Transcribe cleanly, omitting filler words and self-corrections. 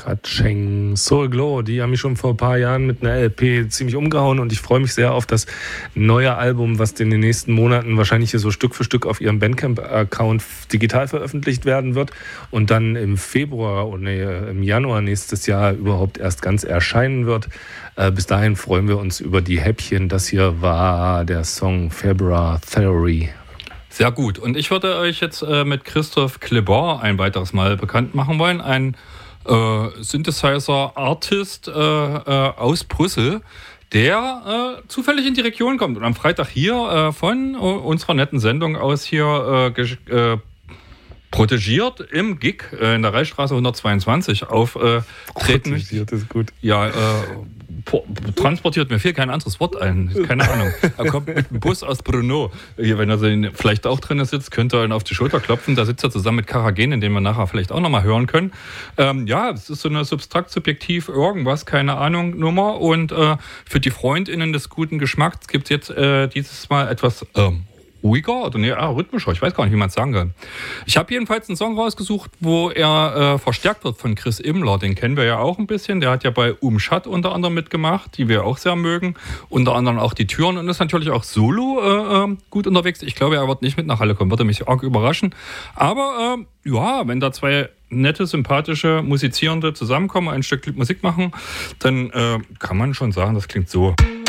Katscheng, Soul Glow, die haben mich schon vor ein paar Jahren mit einer LP ziemlich umgehauen und ich freue mich sehr auf das neue Album, was in den nächsten Monaten wahrscheinlich hier so Stück für Stück auf ihrem Bandcamp-Account digital veröffentlicht werden wird und dann im im Januar nächstes Jahr überhaupt erst ganz erscheinen wird. Bis dahin freuen wir uns über die Häppchen. Das hier war der Song February Theory. Sehr gut. Und ich würde euch jetzt mit Christoph Kleber ein weiteres Mal bekannt machen wollen. Ein Synthesizer-Artist aus Brüssel, der zufällig in die Region kommt und am Freitag hier von unserer netten Sendung aus hier protegiert im Gig in der Reichsstraße 122 auftreten. Protegiert ist gut. Ja, transportiert, mir fehlt kein anderes Wort ein. Keine Ahnung. Er kommt mit dem Bus aus Brno. Hier, wenn er vielleicht auch drin sitzt, könnte er ihn auf die Schulter klopfen. Da sitzt er zusammen mit Karagen, den wir nachher vielleicht auch nochmal hören können. Ja, es ist so eine substrakt-subjektiv irgendwas, keine Ahnung, Nummer. Und für die FreundInnen des guten Geschmacks gibt es jetzt dieses Mal etwas ruhiger oder rhythmischer, ich weiß gar nicht, wie man es sagen kann. Ich habe jedenfalls einen Song rausgesucht, wo er verstärkt wird von Chris Immler. Den kennen wir ja auch ein bisschen. Der hat ja bei Umschat unter anderem mitgemacht, die wir auch sehr mögen. Unter anderem auch die Türen und ist natürlich auch solo gut unterwegs. Ich glaube, er wird nicht mit nach Halle kommen, würde mich arg überraschen. Aber ja, wenn da zwei nette, sympathische Musizierende zusammenkommen, ein Stück Musik machen, dann kann man schon sagen, das klingt so.